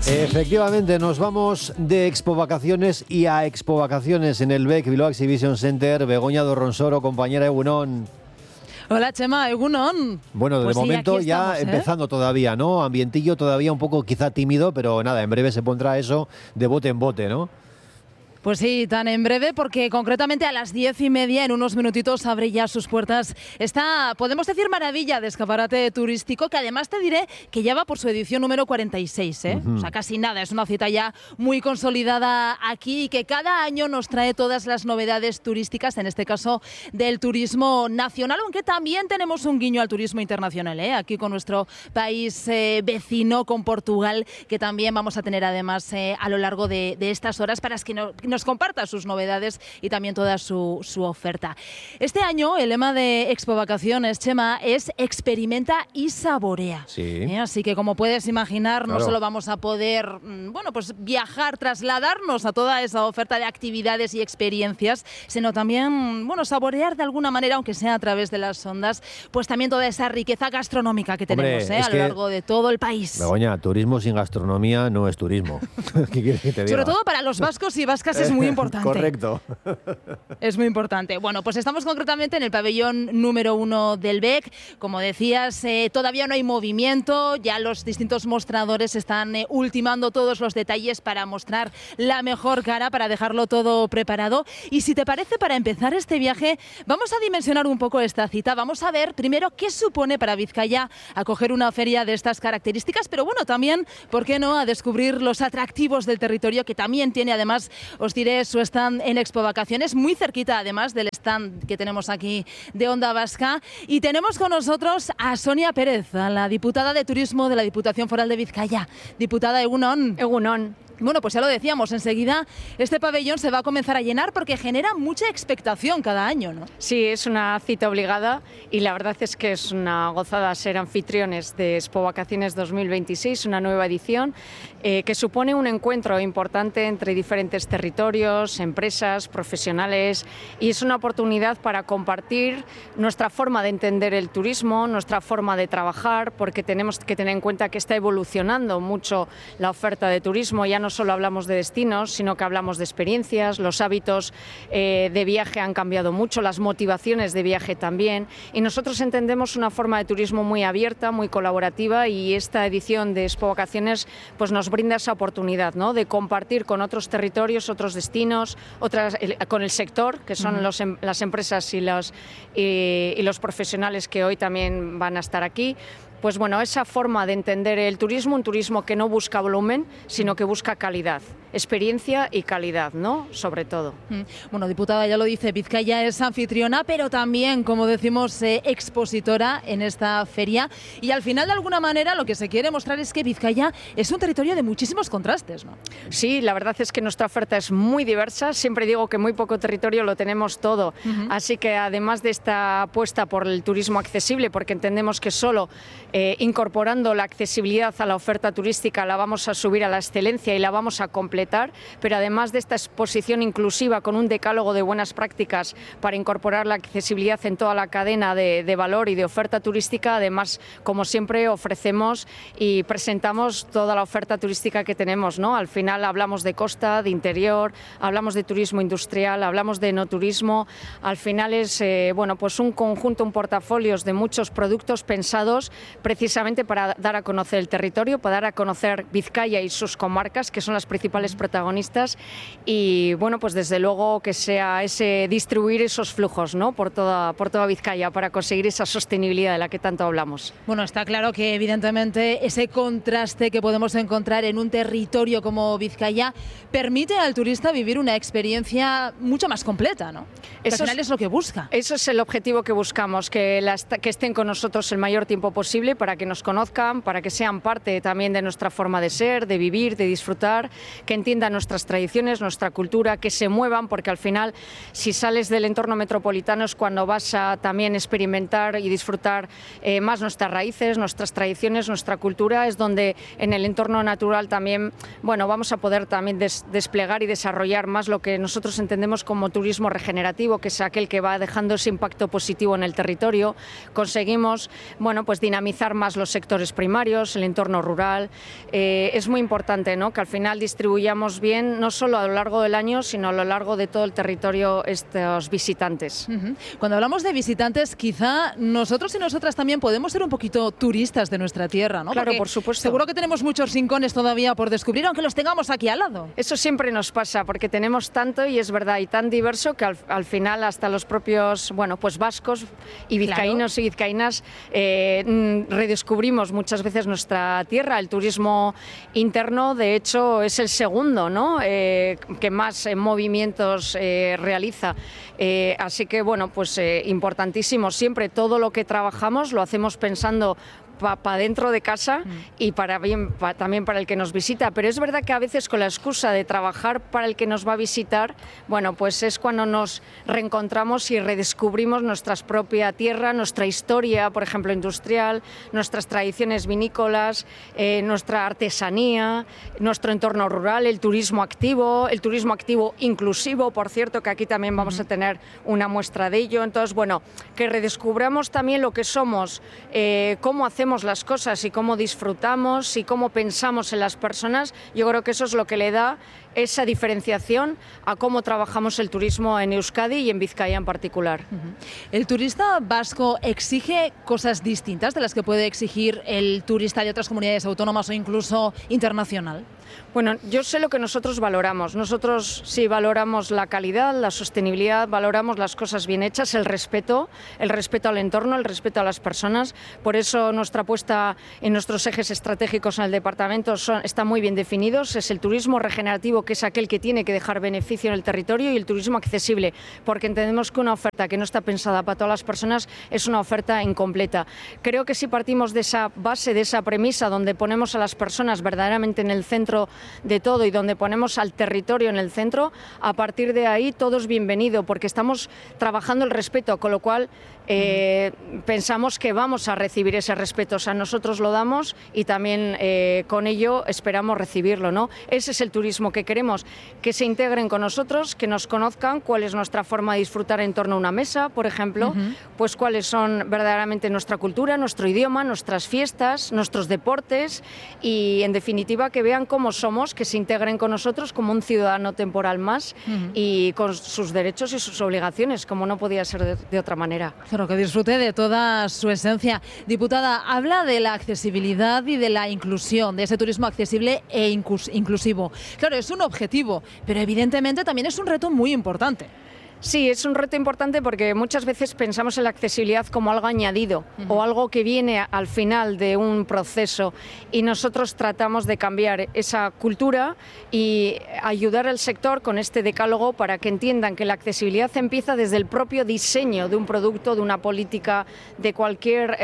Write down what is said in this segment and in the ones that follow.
Efectivamente, nos vamos de Expo Vacaciones y a Expo Vacaciones en el BEC Bilbao Exhibition Center. Begoña Dorronsoro, compañera Egunon. Hola Chema, Egunon. Bueno, de momento ya empezando todavía, ¿no? Ambientillo todavía un poco quizá tímido, pero nada, en breve se pondrá eso de bote en bote, ¿no? Pues sí, tan en breve, porque concretamente a las 10:30, en unos minutitos, abre ya sus puertas esta, podemos decir, maravilla de escaparate turístico, que además te diré que ya va por su edición número 46, ¿eh? O sea, casi nada, es una cita ya muy consolidada aquí y que cada año nos trae todas las novedades turísticas, en este caso del turismo nacional, aunque también tenemos un guiño al turismo internacional, ¿eh? Aquí con nuestro país vecino, con Portugal, que también vamos a tener además a lo largo de estas horas para que nos comparta sus novedades y también toda su oferta. Este año el lema de Expo Vacaciones, Chema, es experimenta y saborea. Sí. Así que como puedes imaginar, claro, no solo vamos a poder pues viajar, trasladarnos a toda esa oferta de actividades y experiencias, sino también saborear de alguna manera, aunque sea a través de las ondas, pues también toda esa riqueza gastronómica que tenemos a lo largo de todo el país. Begoña, turismo sin gastronomía no es turismo. ¿Qué quieres que te diga? Sobre todo para los vascos y vascas es muy importante. Correcto. Es muy importante. Bueno, pues estamos concretamente en el pabellón número 1 del BEC. Como decías, todavía no hay movimiento, ya los distintos mostradores están ultimando todos los detalles para mostrar la mejor cara, para dejarlo todo preparado. Y si te parece, para empezar este viaje, vamos a dimensionar un poco esta cita. Vamos a ver primero qué supone para Vizcaya acoger una feria de estas características, pero bueno, también, ¿por qué no?, a descubrir los atractivos del territorio, que también tiene, además, os diré, su stand en Expo Vacaciones, muy cerquita además del stand que tenemos aquí de Onda Vasca. Y tenemos con nosotros a Sonia Pérez, a la diputada de Turismo de la Diputación Foral de Vizcaya. Diputada, Egunon. Egunon. Bueno, pues ya lo decíamos, enseguida este pabellón se va a comenzar a llenar porque genera mucha expectación cada año, ¿no? Sí, es una cita obligada y la verdad es que es una gozada ser anfitriones de Expo Vacaciones 2026, una nueva edición que supone un encuentro importante entre diferentes territorios, empresas, profesionales, y es una oportunidad para compartir nuestra forma de entender el turismo, nuestra forma de trabajar, porque tenemos que tener en cuenta que está evolucionando mucho la oferta de turismo. Ya no solo hablamos de destinos, sino que hablamos de experiencias, los hábitos de viaje han cambiado mucho, las motivaciones de viaje también, y nosotros entendemos una forma de turismo muy abierta, muy colaborativa, y esta edición de Expo Vacaciones pues nos brinda esa oportunidad, ¿no?, de compartir con otros territorios, otros destinos, con el sector, que son las empresas y los profesionales que hoy también van a estar aquí. Pues bueno, esa forma de entender el turismo, un turismo que no busca volumen, sino que busca calidad, experiencia y calidad, ¿no?, sobre todo. Bueno, diputada, ya lo dice, Vizcaya es anfitriona, pero también, como decimos, expositora en esta feria. Y al final, de alguna manera, lo que se quiere mostrar es que Vizcaya es un territorio de muchísimos contrastes, ¿no? Sí, la verdad es que nuestra oferta es muy diversa. Siempre digo que muy poco territorio lo tenemos todo. Así que además de esta apuesta por el turismo accesible, porque entendemos que solo incorporando la accesibilidad a la oferta turística la vamos a subir a la excelencia y la vamos a completar, pero además de esta exposición inclusiva con un decálogo de buenas prácticas para incorporar la accesibilidad en toda la cadena de valor y de oferta turística, además, como siempre, ofrecemos y presentamos toda la oferta turística que tenemos, ¿no? Al final hablamos de costa, de interior, hablamos de turismo industrial, hablamos de enoturismo. Al final es pues un conjunto, un portafolio de muchos productos pensados precisamente para dar a conocer el territorio, para dar a conocer Vizcaya y sus comarcas, que son las principales protagonistas, y bueno, pues desde luego que sea distribuir esos flujos, ¿no?, por toda Vizcaya para conseguir esa sostenibilidad de la que tanto hablamos. Bueno, está claro que evidentemente ese contraste que podemos encontrar en un territorio como Vizcaya permite al turista vivir una experiencia mucho más completa, ¿no? Al final es lo que busca. Eso es el objetivo que buscamos, que estén con nosotros el mayor tiempo posible para que nos conozcan, para que sean parte también de nuestra forma de ser, de vivir, de disfrutar, que entiendan nuestras tradiciones, nuestra cultura, que se muevan, porque al final, si sales del entorno metropolitano es cuando vas a también experimentar y disfrutar más nuestras raíces, nuestras tradiciones, nuestra cultura. Es donde en el entorno natural también, bueno, vamos a poder también desplegar y desarrollar más lo que nosotros entendemos como turismo regenerativo, que es aquel que va dejando ese impacto positivo en el territorio. Conseguimos, bueno, pues dinamizar utilizar más los sectores primarios, el entorno rural. Es muy importante, ¿no?, que al final distribuyamos bien, no solo a lo largo del año, sino a lo largo de todo el territorio estos visitantes. Cuando hablamos de visitantes, quizá nosotros y nosotras también podemos ser un poquito turistas de nuestra tierra, ¿no? Claro, Porque por supuesto. seguro que tenemos muchos rincones todavía por descubrir, aunque los tengamos aquí al lado. Eso siempre nos pasa, porque tenemos tanto, y es verdad, y tan diverso, que al final hasta los propios, bueno, pues vascos y vizcaínos y vizcaínas redescubrimos muchas veces nuestra tierra. El turismo interno, de hecho, es el segundo, ¿no?, que más movimientos realiza. Así que, bueno, pues importantísimo. Siempre todo lo que trabajamos lo hacemos pensando para dentro de casa y también para el que nos visita, pero es verdad que a veces con la excusa de trabajar para el que nos va a visitar, bueno, pues es cuando nos reencontramos y redescubrimos nuestra propia tierra, nuestra historia, por ejemplo, industrial, nuestras tradiciones vinícolas, nuestra artesanía, nuestro entorno rural, el turismo activo inclusivo, por cierto, que aquí también vamos a tener una muestra de ello. Entonces, bueno, que redescubramos también lo que somos, cómo hacemos las cosas y cómo disfrutamos y cómo pensamos en las personas. Yo creo que eso es lo que le da esa diferenciación a cómo trabajamos el turismo en Euskadi y en Vizcaya en particular. ¿El turista vasco exige cosas distintas de las que puede exigir el turista de otras comunidades autónomas o incluso internacional? Bueno, yo sé lo que nosotros valoramos. Nosotros sí valoramos la calidad, la sostenibilidad, valoramos las cosas bien hechas, el respeto al entorno, el respeto a las personas. Por eso nuestra apuesta en nuestros ejes estratégicos en el departamento están muy bien definidos. Es el turismo regenerativo, que es aquel que tiene que dejar beneficio en el territorio, y el turismo accesible, porque entendemos que una oferta que no está pensada para todas las personas es una oferta incompleta. Creo que si partimos de esa base, de esa premisa, donde ponemos a las personas verdaderamente en el centro de todo y donde ponemos al territorio en el centro, a partir de ahí todo es bienvenido, porque estamos trabajando el respeto, con lo cual pensamos que vamos a recibir ese respeto. O sea, nosotros lo damos y también con ello esperamos recibirlo, ¿no? Ese es el turismo que queremos, que se integren con nosotros, que nos conozcan cuál es nuestra forma de disfrutar en torno a una mesa, por ejemplo, pues cuáles son verdaderamente nuestra cultura, nuestro idioma, nuestras fiestas, nuestros deportes, y en definitiva que vean cómo somos, que se integren con nosotros como un ciudadano temporal más y con sus derechos y sus obligaciones, como no podía ser de otra manera. Claro, que disfrute de toda su esencia. Diputada, habla de la accesibilidad y de la inclusión, de ese turismo accesible e inclusivo. Claro, es un objetivo, pero evidentemente también es un reto muy importante. Sí, es un reto importante porque muchas veces pensamos en la accesibilidad como algo añadido o algo que viene al final de un proceso, y nosotros tratamos de cambiar esa cultura y ayudar al sector con este decálogo para que entiendan que la accesibilidad empieza desde el propio diseño de un producto, de una política, de cualquier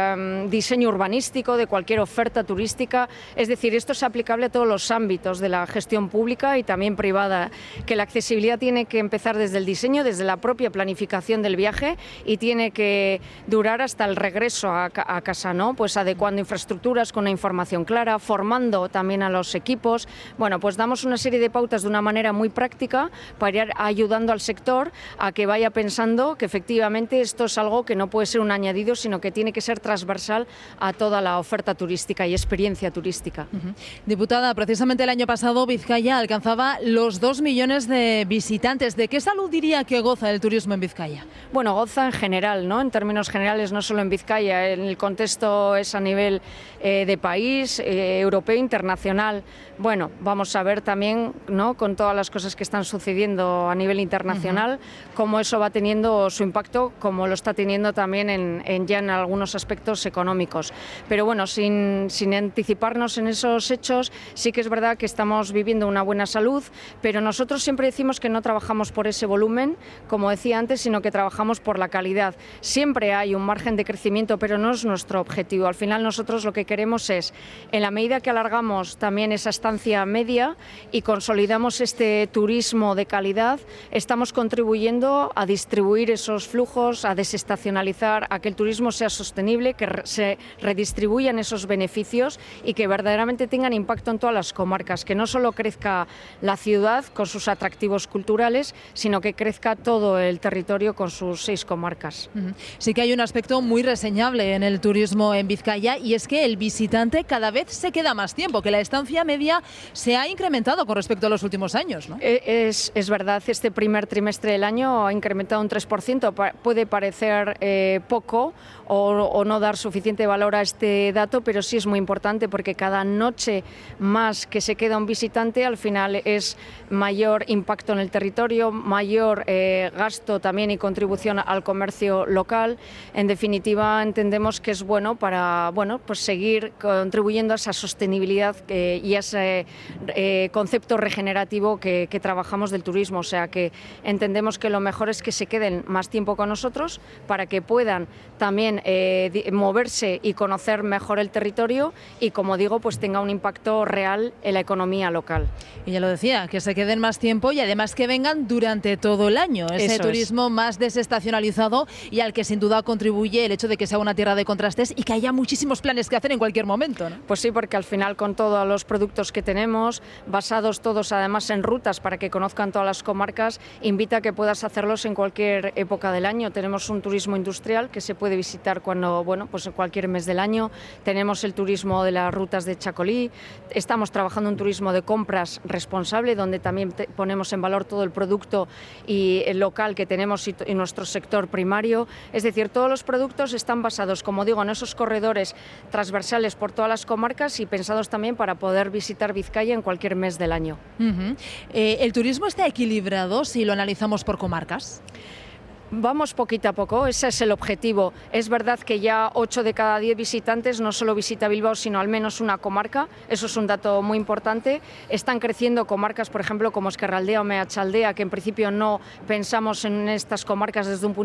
diseño urbanístico, de cualquier oferta turística. Es decir, esto es aplicable a todos los ámbitos de la gestión pública y también privada, que la accesibilidad tiene que empezar desde el diseño, desde la propia planificación del viaje, y tiene que durar hasta el regreso a casa, ¿no? Pues adecuando infraestructuras con una información clara, formando también a los equipos. Bueno, pues damos una serie de pautas de una manera muy práctica para ir ayudando al sector a que vaya pensando que efectivamente esto es algo que no puede ser un añadido, sino que tiene que ser transversal a toda la oferta turística y experiencia turística. Diputada, precisamente el año pasado Vizcaya alcanzaba los 2 millones de visitantes. ¿De qué salud diría que goza el turismo en Vizcaya? Bueno, goza en general, ¿no? En términos generales, no solo en Vizcaya, en el contexto es a nivel de país, europeo, internacional. Bueno, vamos a ver también, ¿no?, con todas las cosas que están sucediendo a nivel internacional, cómo eso va teniendo su impacto, como lo está teniendo también ya en algunos aspectos económicos. Pero bueno, sin anticiparnos en esos hechos, sí que es verdad que estamos viviendo una buena salud, pero nosotros siempre decimos que no trabajamos por ese volumen, como decía antes, sino que trabajamos por la calidad. Siempre hay un margen de crecimiento, pero no es nuestro objetivo. Al final nosotros lo que queremos es, en la medida que alargamos también esa estancia media y consolidamos este turismo de calidad, estamos contribuyendo a distribuir esos flujos, a desestacionalizar, a que el turismo sea sostenible, que se redistribuyan esos beneficios y que verdaderamente tengan impacto en todas las comarcas, que no solo crezca la ciudad con sus atractivos culturales, sino que crezca favorezca todo el territorio con sus 6 comarcas. Sí que hay un aspecto muy reseñable en el turismo en Vizcaya, y es que el visitante cada vez se queda más tiempo, que la estancia media se ha incrementado con respecto a los últimos años, ¿no? Es verdad, este primer trimestre del año ha incrementado un 3%. Puede parecer poco o no dar suficiente valor a este dato, pero sí es muy importante, porque cada noche más que se queda un visitante al final es mayor impacto en el territorio, mayor gasto también y contribución al comercio local. En definitiva, entendemos que es bueno para pues seguir contribuyendo a esa sostenibilidad y a ese concepto regenerativo que trabajamos del turismo. O sea que entendemos que lo mejor es que se queden más tiempo con nosotros para que puedan también moverse y conocer mejor el territorio y, como digo, pues tenga un impacto real en la economía local. Y ya lo decía, que se queden más tiempo y además que vengan durante todo el año. Ese turismo más desestacionalizado y al que sin duda contribuye el hecho de que sea una tierra de contrastes y que haya muchísimos planes que hacer en cualquier momento, ¿no? Pues sí, porque al final, con todos los productos que tenemos, basados todos además en rutas para que conozcan todas las comarcas, invita a que puedas hacerlos en cualquier época del año. Tenemos un turismo industrial que se puede visitar pues en cualquier mes del año. Tenemos el turismo de las rutas de Chacolí. Estamos trabajando un turismo de compras responsable, donde también ponemos en valor todo el producto y el local que tenemos y nuestro sector primario. Es decir, todos los productos están basados, como digo, en esos corredores transversales por todas las comarcas y pensados también para poder visitar Vizcaya en cualquier mes del año. ¿El turismo está equilibrado si lo analizamos por comarcas? Vamos poquito a poco, ese es el objetivo. Es verdad que ya 8 de cada 10 visitantes no solo visita Bilbao, sino al menos una comarca. Eso es un dato muy importante. Están creciendo comarcas, por ejemplo, como Ezkerraldea o Meatzaldea, que en principio no pensamos en estas comarcas desde un punto